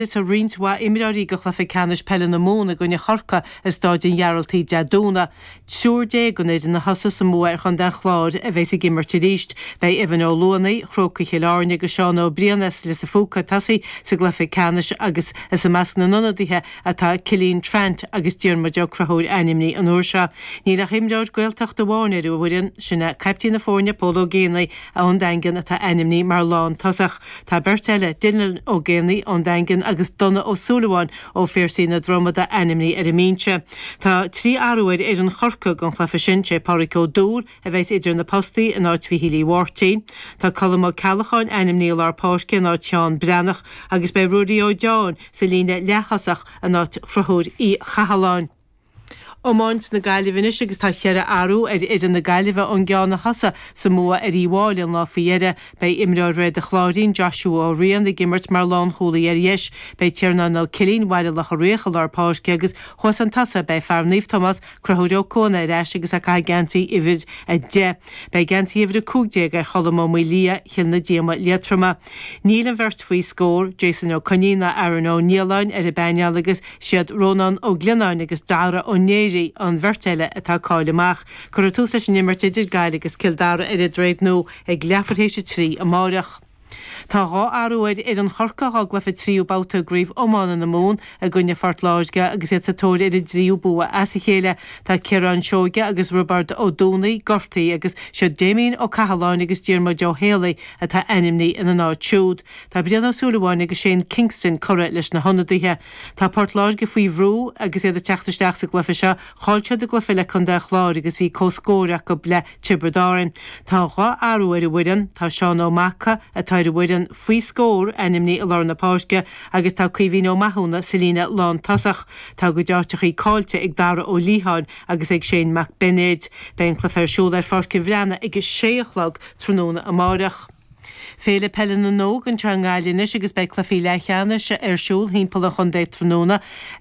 Is a rinswa imirí go chlufa canis pelle na móna gonne chorca is stáidin jaraltí deadúna. Siúr dé gon éidir na hasa sa múir chun den chlád a bheits i gimmar tíríist bei Evan ó Lónaí, chróca chiláne go seán ó Brianas le sa fúca tasí sa glufa canis agus is a meas na nonadíthe atá Cilín Trent agus Diarma Jo Crathóid animní an úrsa. Ní a himráid gweiltacht do bháinir u bhuirin sinna Captain na Fórne Polo Génaí a an daingan atá animní mar lán tasach. Tá bertelle Dylan ó Génaí an daingan agus donna ó Súlaháin ó férsí na dromada animní ar a mínse. Tá trí arúid ar an chorca gan chlufa sin sé Paricó Dúr a bheits idir na postaí in áit Fihílí Whartaí. Tá colm ó Calacháin animní ar páisce in áit Teán Brannach agus bei Rudaí ó Deán sa líne lechasach in áit Frithúd í Chahaláin. Ómáint na gaiilehine agus tá chearra arú idir na gaiileh an gceanna hasa sa mua ar íháil an lá fiére bei imreoir réid a chláirín Joshua ó Rian de gimmert mar lán cholaí ar dhéis bei tíarna nó Cilín bhaile le réchal ar páisce agus chuas an tasa bei Fearnaíomh Thomas Crathóid Ó Cóna ar eis agus a cai gantaí ihid a de. Bei gantaí ihid a cúgdéag ar cholam ó Mhuilí chin na díama letrama. Níl an bhirt faoi scór Jason ó Conína Aaron ó Níaláin ar a baineal agus siad Rónan ó Gleanáin agus Dara ó Néirí an bhirteile atá cáileach. Cur tú sin nimmert idir gaile agus Kildare ar a dréad nó ag lefarhéise trí a máireach. Tá gá arúid ar an chorca ghlafa tríú báta gríomh ómána na mún a gunne fart láisge agus it satóir ar a dríú bua as i chéile tá Ciarán Seoige agus Robert ó Dúnaí Gortaí agus seo Damien ó Cahaláin agus Diarma Jo Haley atá animní in an áit siúd. Tá Brian ó Súlaháin agus Shane Kingston corra leis na honadaithe. Tá Port Láisge faoi bhrú agus iad a teachtasteach sa glufa seo cháilte de glufa le chun de chláir agus bhí cóscóireach go ble Tiberdáin. Tá gá arú ar a bhuian tá Seán ó Macha atá ar bhuian faoi scór animní a lár na páisce agus tá cuihín ó maithúna sa líne lán tasach. Tá go dearteach í cáilte ag Dara ó Líháin agus ag Shane McBennett ben chlufa siúd ar forca bhreanna ag séachlog tróna a máireach. Féle pelle na nóg an teangáilinis agus bei chlufaí leithcheanna se ar siúl hímpel a chun dé tróna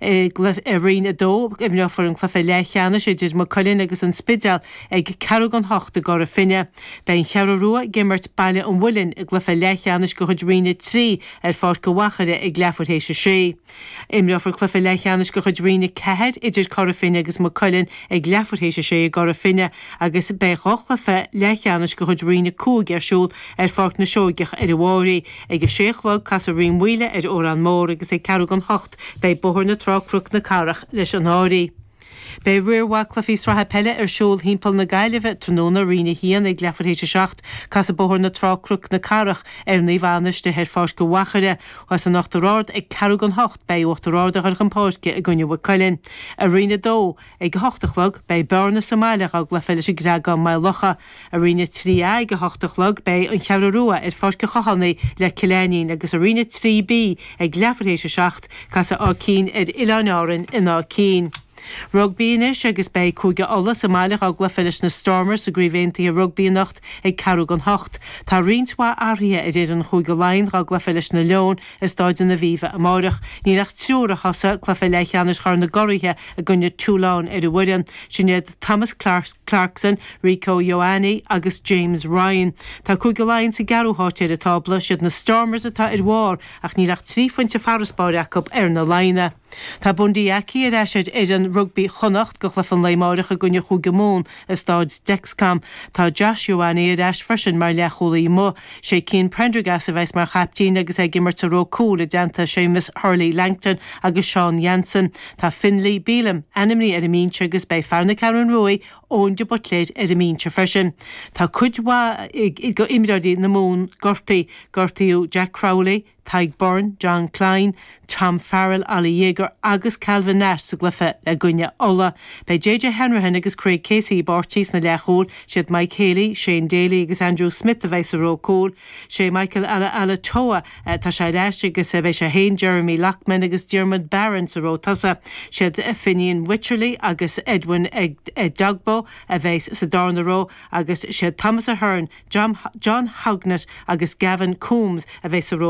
ar riine dó imre for an chlufa leithcheanna sé idir má colin agus an spidal ag ceú an hocht a ggur a finne. Ben chearrúa gimmert bailile an bhuilinn ag glufa leithcheannis go chud riine trí ar fát go wachare ag lefarhéise sé. Imre for chlufa leithcheannis go chud riine cehead idir cor a finne agus má colin ag lefarhéise sé ag ggur a finne agus bei chlufa leithcheannis go chud riine cúg ar siúl ar fát na seoigech ar bháirí ag séachlog cas a rion mhuile ar ó an mór agus ag ceú an hocht bei bothir na trácrúc na carach leis an áirí. Bei riorhá clufií strathe pelle ar siúl hímpel na gaiileh tróna riine hían ag lefarhéise seacht cas a bothir na trácrúc na carach ar níomhhanis de heir fás go wachare was an nachtarrád ag ceú an hocht bei uachtarrád a chuch an páisce a gunne bh coilinn. A riine dó ag hochtachlog bei Bearna Somáileach ag lefelile sé greag an mai locha. A riine trí ag hochtachlog bei an chearrúa ar fás go chohannaí le Cilénín agus a riine 3B ag lefarhéise seacht cas a ácín ar Ileánárin in ácín. Rugbínis agus bei cúige ola Somáileach ag lefelis na Stormers a gríomhéntaí a rugbínacht ag ceú an hocht. Tá rinswa áthithe idir an chúige láin ag lefelis na leon is dáidir na bhíomh a máireach. Ní nach tíúra hasa chlufa leithcheannis chur na gorithe a gunne túláin ar a bhuian sinnéad Thomas Clarkson, Rico Ioane agus James Ryan. Tá cúige láin sa garúthát ar a tábla siad na Stormers atá ar mhór ach ní nach trí fointe farraspáireach ar na laine. Tá bundí aici ar eisiid ar an rugby chonacht go chlufann leimáireach a gunne chúige mún is stáid Dexcam. Tá Joshua ar eis frisin mar lecholaí mo sé cín Prendergast a bheits mar chaptín agus ag gimmert a ró cúil a deanta Seamus Hurley Langton agus Sean Jensen. Tá Finlay Bealham animní ar a mínse agus bei Fearna Cameron Roy ón de botléid ar a mínse frisin. Tá cuidhá go imreoirí na mún Gortaíú Jack Crowley, Tyke Byrne, John Klein, Tom Farrell, Ali Yeager agus Calvin Nash sa glufa le gunne ola. Bei J.J. Henry agus Craig Casey Bartís na lechúil siad Mike Haley, Shane Daly agus Andrew Smith a bheits a rócúil. Sé Michael Ala Toa tá sé leis agus a bheits a hain Jeremy Lockman agus Diarmid Barron sa rótasa. Siad Finian Wycherley agus Edwin Dugbo a bheits sa Darna Ró agus siad Thomas Ahern, John Hognett agus Gavin Coombs a bheits a rócúil.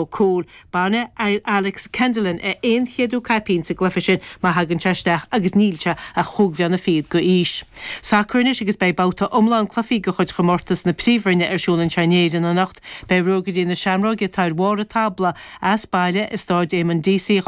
banna Alex Kendallin chéadú caipín sa glufa sin má hagann teisteach agus nílte a chógleanna fiad go ís. Sacrnis agus bei bauta omláin clufií go chuid chomórtas na príomhhaine arsúlan Chinnéidir na nacht bei rugadí na seanráige tair mhór a tabla as baile is stáid éman DC